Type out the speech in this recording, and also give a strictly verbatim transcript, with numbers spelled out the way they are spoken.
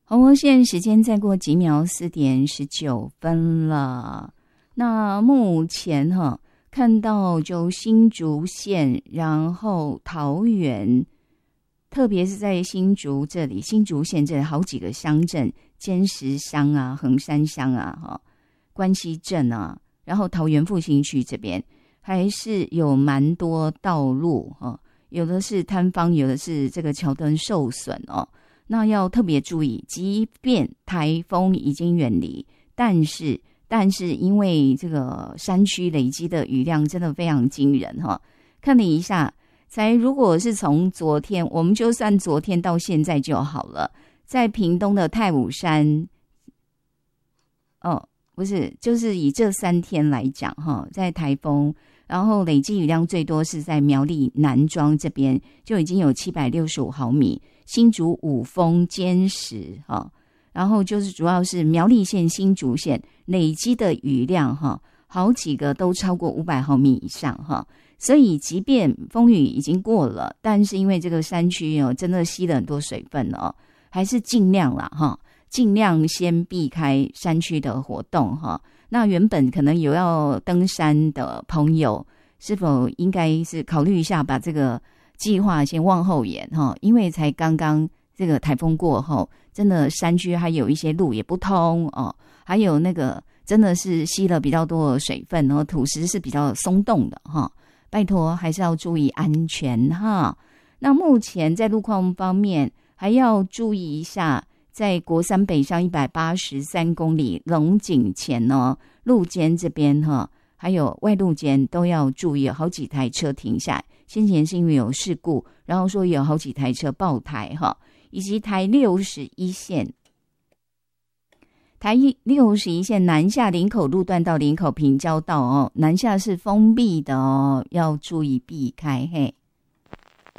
红红现在时间再过几秒，四点十九分了。那目前哈看到就新竹县，然后桃园，特别是在新竹这里，新竹县这里好几个乡镇，尖石乡啊、横山乡啊、哈关西镇啊，然后桃园复兴区这边还是有蛮多道路哈，有的是坍方，有的是这个桥墩受损哦。那要特别注意，即便台风已经远离，但是但是因为这个山区累积的雨量真的非常惊人哈。看了一下，才如果是从昨天，我们就算昨天到现在就好了，在屏东的太武山，哦，不是，就是以这三天来讲哈，在台风，然后累积雨量最多是在苗栗南庄这边，就已经有七百六十五毫米。新竹五峰尖石哈，然后就是主要是苗栗县、新竹县累积的雨量哈，好几个都超过五百毫米以上哈，所以即便风雨已经过了，但是因为这个山区哦，真的吸了很多水分哦，还是尽量啦哈，尽量先避开山区的活动哈。那原本可能有要登山的朋友，是否应该是考虑一下把这个计划先往后延哈，因为才刚刚这个台风过后，真的山区还有一些路也不通哦，还有那个真的是吸了比较多的水分，然后土石是比较松动的哈，拜托还是要注意安全哈。那目前在路况方面还要注意一下，在国三北上一百八十三公里龙井前呢，路肩这边哈，还有外路肩都要注意，有好几台车停下来。先前是因为有事故，然后说有好几台车爆台哈，以及台六十一线，台六十一线南下林口路段到林口平交道哦，南下是封闭的哦，要注意避开嘿。